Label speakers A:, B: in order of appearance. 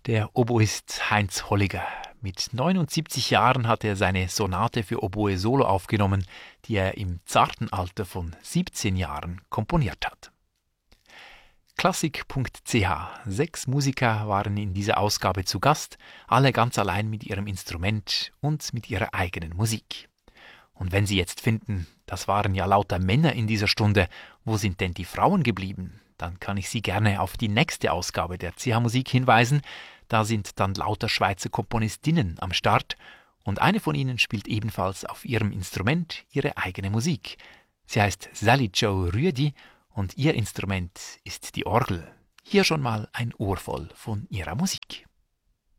A: Der Oboist Heinz Holliger. Mit 79 Jahren hat er seine Sonate für Oboe Solo aufgenommen, die er im zarten Alter von 17 Jahren komponiert hat. Klassik.ch. 6 Musiker waren in dieser Ausgabe zu Gast, alle ganz allein mit ihrem Instrument und mit ihrer eigenen Musik. Und wenn Sie jetzt finden, das waren ja lauter Männer in dieser Stunde, wo sind denn die Frauen geblieben? Dann kann ich Sie gerne auf die nächste Ausgabe der CH Musik hinweisen. Da sind dann lauter Schweizer Komponistinnen am Start und eine von ihnen spielt ebenfalls auf ihrem Instrument ihre eigene Musik. Sie heißt Sally Jo Rüedi und ihr Instrument ist die Orgel. Hier schon mal ein Ohr voll von ihrer Musik.